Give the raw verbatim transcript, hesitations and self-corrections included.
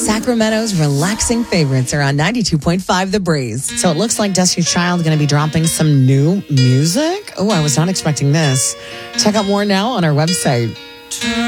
Sacramento's relaxing favorites are on ninety-two point five The Breeze. So it looks like Destiny's Child going to be dropping some new music. Oh, I was not expecting this. Check out more now on our website.